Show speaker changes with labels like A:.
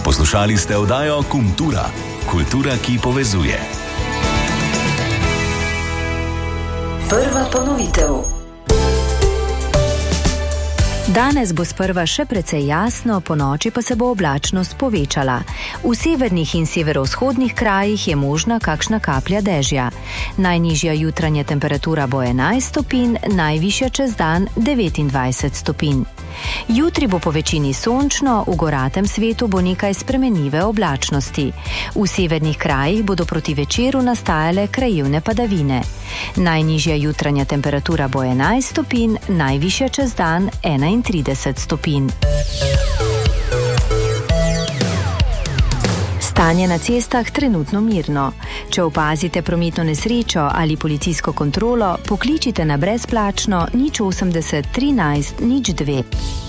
A: Poslušali ste oddajo Kultura. Kultura, ki povezuje.
B: Prva ponovitev.
C: Danes bo sprva še precej jasno, ponoči pa se bo oblačnost povečala. V severnih in severovzhodnih krajih je možna kakšna kaplja dežja. Najnižja jutranja temperatura bo 11 stopinj, najvišja čez dan 29 stopinj. Jutri bo po večini sončno, v goratem svetu bo nekaj spremenljive oblačnosti. V severnih krajih bodo proti večeru nastajale krajevne padavine. Najnižja jutranja temperatura bo 11 stopinj, najvišja čez dan 31 stopinj. Stanje na cestah trenutno mirno. Če opazite prometno nesrečo ali policijsko kontrolo, pokličite na brezplačno 080 13 02.